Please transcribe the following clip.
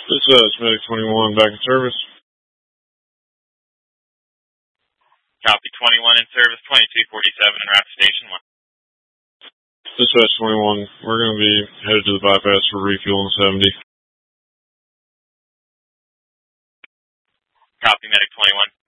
Dispatch, Medic 21, back in service. Copy 21 in service, 2247 en route to Station 1. Dispatch 21, we're going to be headed to the bypass for refuel in 70. Copy, Medic 21.